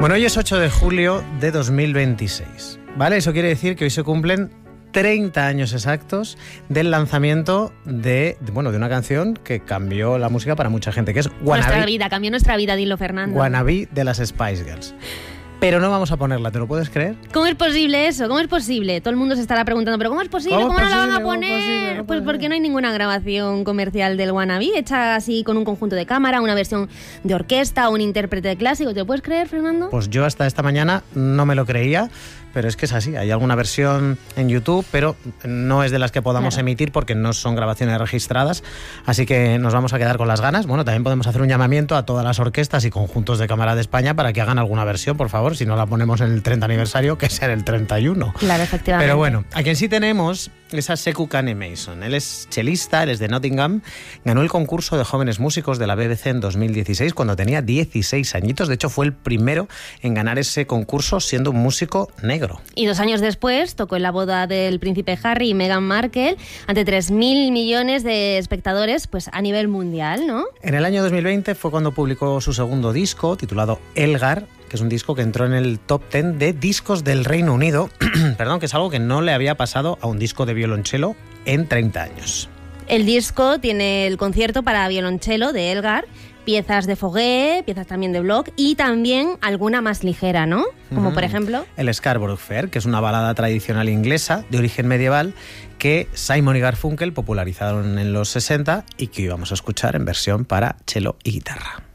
Bueno, hoy es 8 de julio de 2026, ¿vale? Eso quiere decir que hoy se cumplen 30 años exactos del lanzamiento de una canción que cambió la música para mucha gente, que es Wannabe. Cambió nuestra vida, dilo, Fernando. Wannabe de las Spice Girls. Pero no vamos a ponerla, ¿te lo puedes creer? ¿Cómo es posible eso? ¿Cómo es posible? Todo el mundo se estará preguntando, ¿pero cómo es posible? ¿Cómo no la van a poner? Pues porque no hay ninguna grabación comercial del Wannabe hecha así con un conjunto de cámara, una versión de orquesta, un intérprete clásico. ¿Te lo puedes creer, Fernando? Pues yo hasta esta mañana no me lo creía, pero es que es así. Hay alguna versión en YouTube, pero no es de las que podamos emitir porque no son grabaciones registradas, así que nos vamos a quedar con las ganas. Bueno, también podemos hacer un llamamiento a todas las orquestas y conjuntos de cámara de España para que hagan alguna versión, por favor, si no la ponemos en el 30 aniversario, que sea en el 31. Claro, efectivamente. Pero bueno, a quien sí tenemos es a Sekou Kane Mason. Él es chelista, él es de Nottingham, ganó el concurso de jóvenes músicos de la BBC en 2016 cuando tenía 16 añitos. De hecho, fue el primero en ganar ese concurso siendo un músico negro. Y 2 años después tocó en la boda del príncipe Harry y Meghan Markle ante 3.000 millones de espectadores, pues a nivel mundial, ¿no? En el año 2020 fue cuando publicó su segundo disco, titulado Elgar, que es un disco que entró en el top 10 de discos del Reino Unido, perdón, que es algo que no le había pasado a un disco de violonchelo en 30 años. El disco tiene el concierto para violonchelo de Elgar, piezas de Foguet, piezas también de Bloch y también alguna más ligera, ¿no? Como por ejemplo el Scarborough Fair, que es una balada tradicional inglesa de origen medieval que Simon y Garfunkel popularizaron en los 60 y que íbamos a escuchar en versión para cello y guitarra.